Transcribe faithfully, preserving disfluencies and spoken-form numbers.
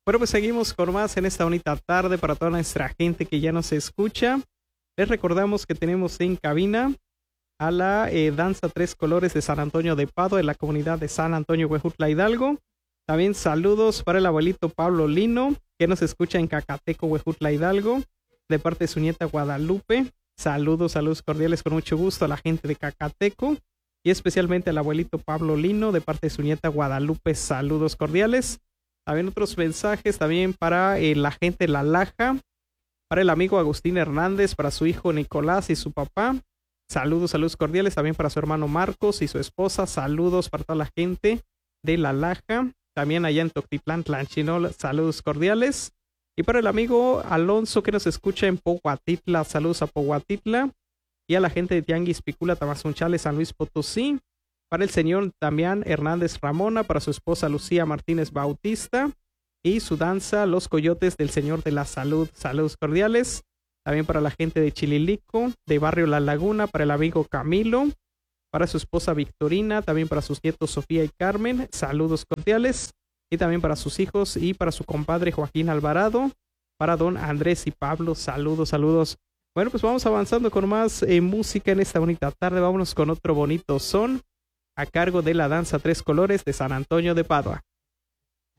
Bueno, pues seguimos con más en esta bonita tarde para toda nuestra gente que ya nos escucha. Les recordamos que tenemos en cabina a la eh, Danza Tres Colores de San Antonio de Padua, en la comunidad de San Antonio, Huejutla, Hidalgo. También saludos para el abuelito Pablo Lino, que nos escucha en Cacateco, Huejutla, Hidalgo, de parte de su nieta Guadalupe. Saludos, saludos cordiales, con mucho gusto a la gente de Cacateco y especialmente al abuelito Pablo Lino, de parte de su nieta Guadalupe. Saludos cordiales. También otros mensajes también para eh, la gente de La Laja, para el amigo Agustín Hernández, para su hijo Nicolás y su papá. Saludos, saludos cordiales. También para su hermano Marcos y su esposa. Saludos para toda la gente de La Laja. También allá en Toctitlán, Tlanchinol, saludos cordiales. Y para el amigo Alonso que nos escucha en Pohuatitla, saludos a Pohuatitla. Y a la gente de Tianguis Picula, Tamazunchale, San Luis Potosí. Para el señor Damián Hernández Ramona, para su esposa Lucía Martínez Bautista. Y su danza, Los Coyotes del Señor de la Salud, saludos cordiales. También para la gente de Chililico, de Barrio La Laguna, para el amigo Camilo. Para su esposa Victorina, también para sus nietos Sofía y Carmen, saludos cordiales. Y también para sus hijos y para su compadre Joaquín Alvarado, para don Andrés y Pablo, saludos, saludos. Bueno, pues vamos avanzando con más eh, música en esta bonita tarde. Vámonos con otro bonito son a cargo de la Danza Tres Colores de San Antonio de Padua.